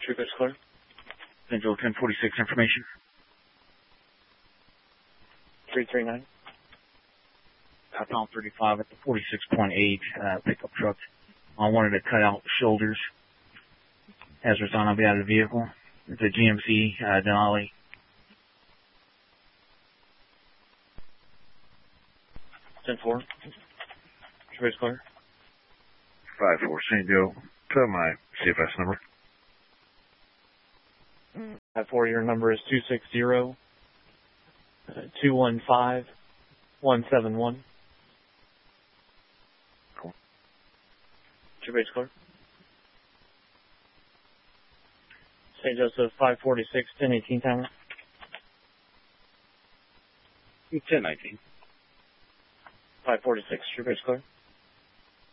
Troopers clear. Central 1046 information. 339. Pound 35 at the 46.8 pickup truck. I wanted to cut out shoulders. Hazard's on, I'll be out of the vehicle. It's a GMC Denali. Ten 4. Troopers clear. 5-4 St. Joe. To my CFS number. 5-4, your number is 260-215-171. Cool. Troopers clear. St. Joseph 546, 1018 timer. 1019. 546, Troopers clear.